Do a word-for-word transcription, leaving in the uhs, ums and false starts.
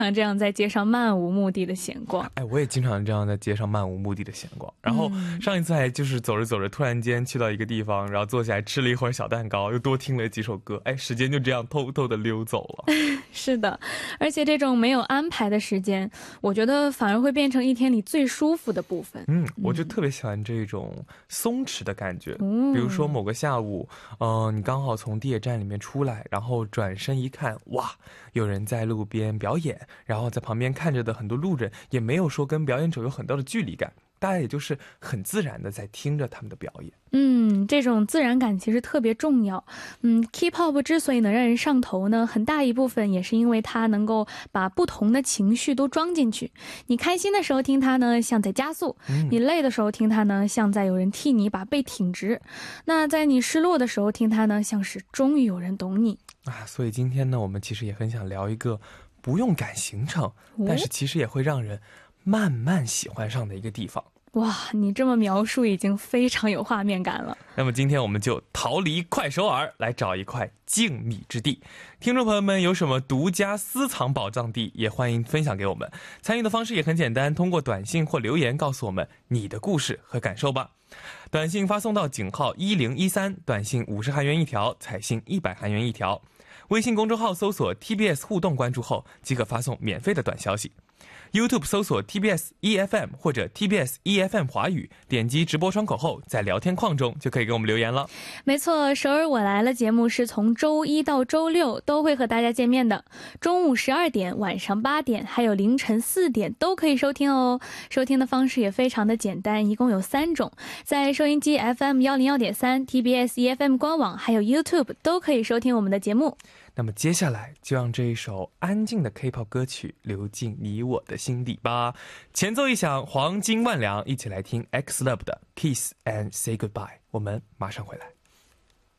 这样在街上漫无目的的闲逛。 哎，我也经常这样在街上漫无目的的闲逛。然后上一次还就是走着走着，突然间去到一个地方，然后坐下来吃了一会儿小蛋糕，又多听了几首歌，哎，时间就这样偷偷的溜走了。 是的，而且这种没有安排的时间，我觉得反而会变成一天里最舒服的部分。 嗯，我就特别喜欢这种松弛的感觉。 嗯、 比如说某个下午，呃，你刚好从地铁站里面出来，然后转身一看，哇，有人在路边表演，然后在旁边看着的很多路人也没有说跟表演者有很大的距离感，大家也就是很自然的在听着他们的表演。 嗯，这种自然感其实特别重要。嗯 K-pop 之所以能让人上头呢，很大一部分也是因为它能够把不同的情绪都装进去。你开心的时候听它呢，像在加速； 嗯、 你累的时候听它呢，像在有人替你把背挺直；那在你失落的时候听它呢，像是终于有人懂你啊。所以今天呢，我们其实也很想聊一个不用赶行程、哦、但是其实也会让人慢慢喜欢上的一个地方。 哇，你这么描述已经非常有画面感了。 那么今天我们就逃离快首尔，来找一块静谧之地。听众朋友们有什么独家私藏宝藏地，也欢迎分享给我们。参与的方式也很简单，通过短信或留言告诉我们你的故事和感受吧。短信发送到井号一零一三，短信五十韩元一条，彩信一百韩元一条。微信公众号搜索 T B S 互动关注后即可发送免费的短消息。YouTube 搜索 T B S E F M 或者 T B S E F M 华语，点击直播窗口后，在聊天框中就可以给我们留言了。 没错，首尔我来了节目是从周一到周六都会和大家见面的，中午十二点、晚上八点还有凌晨四点都可以收听哦。收听的方式也非常的简单，一共有三种，在收音机 F M 一零一点三、T B S E F M 官网还有 YouTube 都可以收听我们的节目。 那么接下来就让这一首安静的 K-pop 歌曲流进你我的心底吧。前奏一响，黄金万两，一起来听 X Love 的 Kiss and Say Goodbye。我们马上回来。